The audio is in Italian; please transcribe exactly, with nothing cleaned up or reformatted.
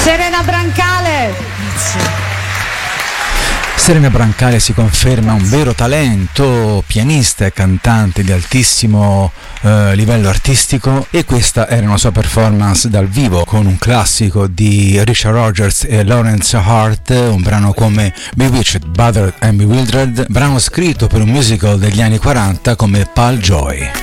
Serena Brancale. Serena Brancale si conferma un vero talento, pianista e cantante di altissimo eh, livello artistico, e questa era una sua performance dal vivo con un classico di Richard Rodgers e Lawrence Hart, un brano come Bewitched, Bothered and Bewildered, brano scritto per un musical degli anni quaranta come Pal Joy.